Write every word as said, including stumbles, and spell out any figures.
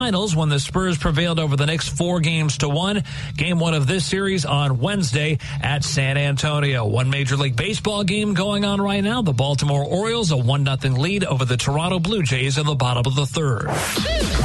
finals when the Spurs prevailed over the Knicks four games to one. Game one of this series on Wednesday at San Antonio. One Major League Baseball game going on right now. The Baltimore Orioles a one nothing lead over the Toronto Blue Jays in the bottom of the third.